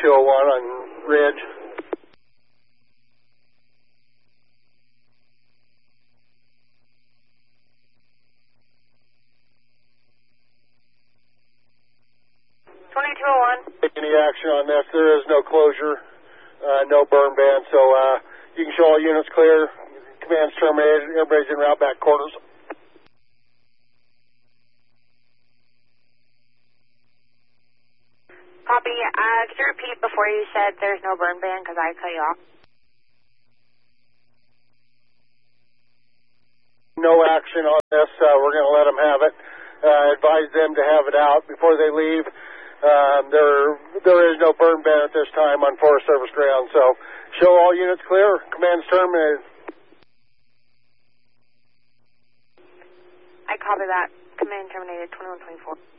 on Ridge. Any action on this? There is no closure, no burn ban, so you can show all units clear. Command's terminated. Everybody's en route back quarters. Copy. Could you repeat before you said there's no burn ban because I cut you off? No action on this. We're going to let them have it. Advise them to have it out before they leave. There is no burn ban at this time on Forest Service ground, so show all units clear. Command's terminated. I copy that. Command terminated 2124.